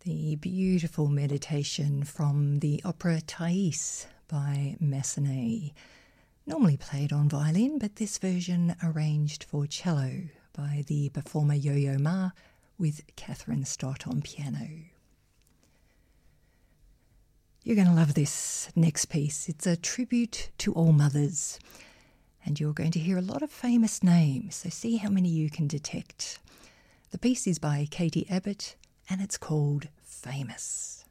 The beautiful meditation from the opera Thais by Massenet, normally played on violin, but this version arranged for cello by the performer Yo-Yo Ma with Catherine Stott on piano. You're going to love this next piece. It's a tribute to all mothers, and you're going to hear a lot of famous names, so see how many you can detect. The piece is by Katie Abbott, and it's called Famous.